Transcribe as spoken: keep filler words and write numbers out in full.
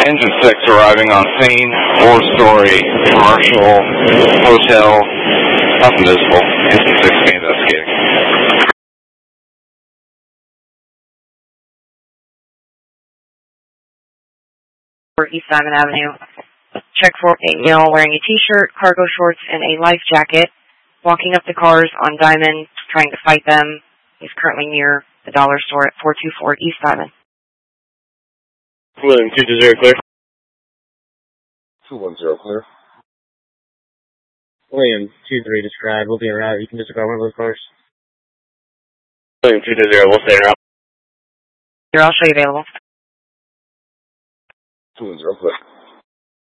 Engine six arriving on scene, four-story commercial hotel, nothing visible. Engine six investigating. East Diamond Avenue. Check for a male wearing a t-shirt, cargo shorts, and a life jacket, walking up the cars on Diamond, trying to fight them. He's currently near the dollar store at four two four East Diamond. William two two zero clear. two one zero clear. William two three described. We'll be en route. You can disregard one of those cars. William two two zero, we'll stay en route. You're also available. two one zero clear.